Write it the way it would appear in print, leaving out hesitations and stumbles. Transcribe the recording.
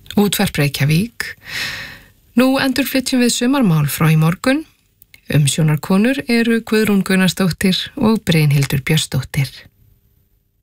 Útvarp Reykjavík. Nú endurflytjum við sumarmál frá í morgun. Umsjónarkonur eru Guðrún Gunnarsdóttir og Brynhildur Björnsdóttir.